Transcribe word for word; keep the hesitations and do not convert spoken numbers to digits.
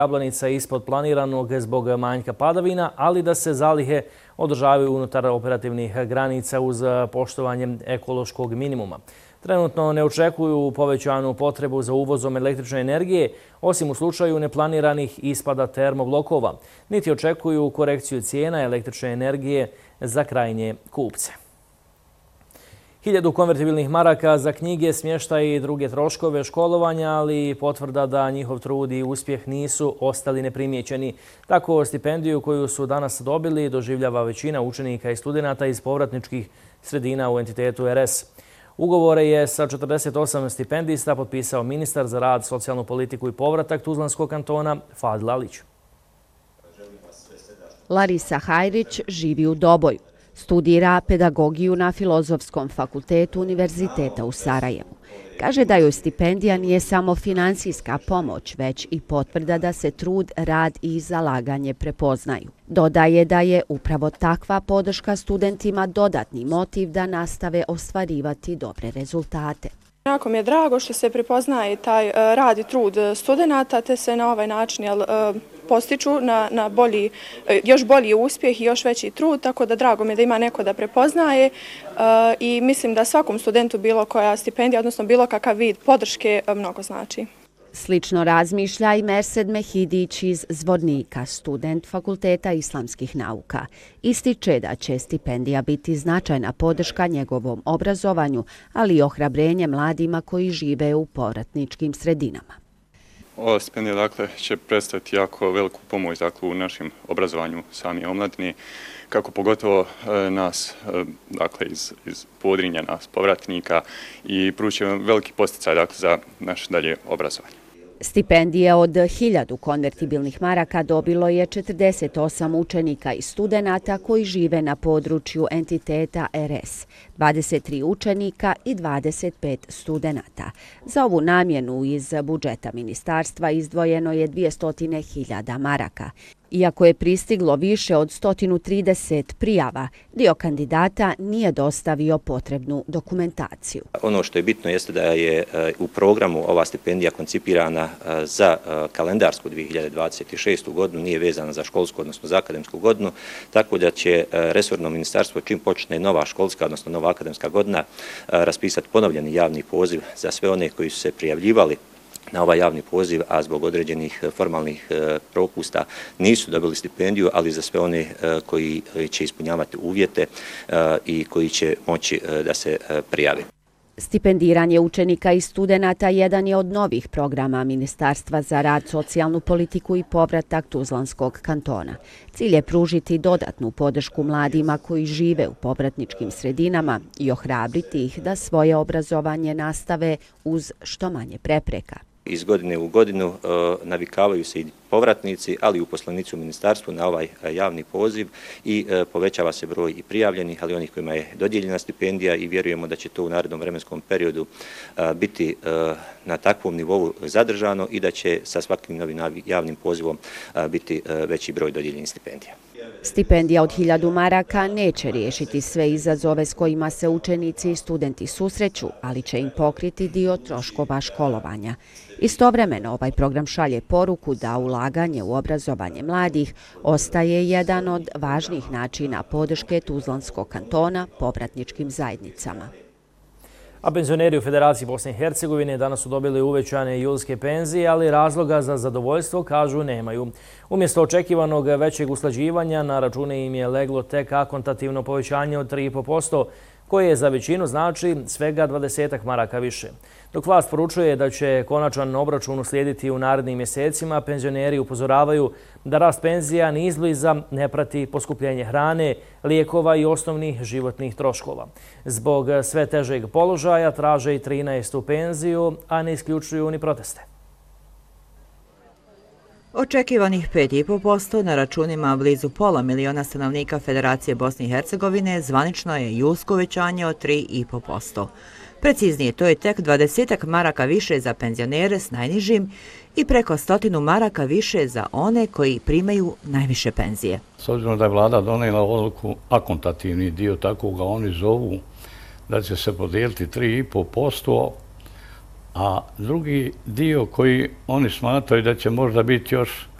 Jablanica ispod planiranog zbog manjka padavina, ali da se zalihe održavaju unutar operativnih granica uz poštovanje ekološkog minimuma. Trenutno ne očekuju povećanu potrebu za uvozom električne energije, osim u slučaju neplaniranih ispada termoblokova, niti očekuju korekciju cijena električne energije za krajnje kupce. Hiljadu konvertibilnih maraka za knjige, smještaj i druge troškove školovanja, ali i potvrda da njihov trud i uspjeh nisu ostali neprimjećeni. Tako stipendiju koju su danas dobili doživljava većina učenika i studenata iz povratničkih sredina u entitetu R S. Ugovore je sa četrdeset osam stipendista potpisao ministar za rad, socijalnu politiku i povratak Tuzlanskog kantona Fadil Alić. Larisa Hajrić živi u Doboju. Studira pedagogiju na Filozofskom fakultetu Univerziteta u Sarajevu. Kaže da joj stipendija nije samo finansijska pomoć, već i potvrda da se trud, rad i zalaganje prepoznaju. Dodaje da je upravo takva podrška studentima dodatni motiv da nastave ostvarivati dobre rezultate. Jako mi je drago što se prepoznaje taj rad i trud studenata, te se na ovaj način jel, postiču na, na bolji, još bolji uspjeh i još veći trud, tako da drago mi je da ima neko da prepoznaje i mislim da svakom studentu bilo koja stipendija, odnosno bilo kakav vid podrške mnogo znači. Slično razmišlja i Mersed Mehidić iz Zvornika, student Fakulteta islamskih nauka. Ističe da će stipendija biti značajna podrška njegovom obrazovanju, ali i ohrabrenje mladima koji žive u povratničkim sredinama. Ova stipendija dakle, će predstaviti jako veliku pomoć dakle, u našem obrazovanju sami omladini, kako pogotovo e, nas e, dakle, iz, iz Podrinja, nas povratnika i pruči veliki posticaj dakle, za naše dalje obrazovanje. Stipendije od hiljadu konvertibilnih maraka dobilo je četrdeset osam učenika i studenata koji žive na području entiteta R S, dvadeset tri učenika i dvadeset pet studenata. Za ovu namjenu iz budžeta ministarstva izdvojeno je dvjesto hiljada maraka. Iako je pristiglo više od sto trideset prijava, dio kandidata nije dostavio potrebnu dokumentaciju. Ono što je bitno jeste da je u programu ova stipendija koncipirana za kalendarsku dvije hiljade dvadeset šestu godinu, nije vezana za školsku, odnosno za akademsku godinu, tako da će resorno ministarstvo čim počne nova školska, odnosno nova akademska godina, raspisati ponovljeni javni poziv za sve one koji su se prijavljivali na ovaj javni poziv, a zbog određenih formalnih propusta nisu dobili stipendiju, ali za sve one koji će ispunjavati uvjete i koji će moći da se prijavi. Stipendiranje učenika i studenata jedan je od novih programa Ministarstva za rad, socijalnu politiku i povratak Tuzlanskog kantona. Cilj je pružiti dodatnu podršku mladima koji žive u povratničkim sredinama i ohrabriti ih da svoje obrazovanje nastave uz što manje prepreka. Iz godine u godinu navikavaju se i povratnici, ali i uposlenici u ministarstvu na ovaj javni poziv i povećava se broj i prijavljenih, ali onih kojima je dodijeljena stipendija i vjerujemo da će to u narednom vremenskom periodu biti na takvom nivou zadržano i da će sa svakim novim javnim pozivom biti veći broj dodijeljenih stipendija. Stipendija od hiljadu maraka neće riješiti sve izazove s kojima se učenici i studenti susreću, ali će im pokriti dio troškova školovanja. Istovremeno ovaj program šalje poruku da ulaganje u obrazovanje mladih ostaje jedan od važnijih načina podrške Tuzlanskog kantona povratničkim zajednicama. A penzioneri u Federaciji Bosne i Hercegovine danas su dobili uvećane julske penzije, ali razloga za zadovoljstvo, kažu, nemaju. Umjesto očekivanog većeg usklađivanja, na račune im je leglo tek akontativno povećanje od tri i po posto, koje za većinu znači svega dvadesetak maraka više. Dok vlast poručuje da će konačan obračun uslijediti u narednim mjesecima, penzioneri upozoravaju da rast penzija ni izbliza ne prati poskupljenje hrane, lijekova i osnovnih životnih troškova. Zbog sve težeg položaja traže i trinaestu penziju, a ne isključuju ni proteste. Očekivanih pet i po posto na računima blizu pola miliona stanovnika Federacije Bosne i Hercegovine zvanično je julsko uvećanje od tri i po posto. Preciznije, to je tek dvadesetak maraka više za penzionere s najnižim i preko stotinu maraka više za one koji primaju najviše penzije. S obzirom da je vlada donijela odluku, akontativni dio, tako ga oni zovu, da će se podijeliti tri i po posto, a drugi dio koji oni smatraju da će možda biti još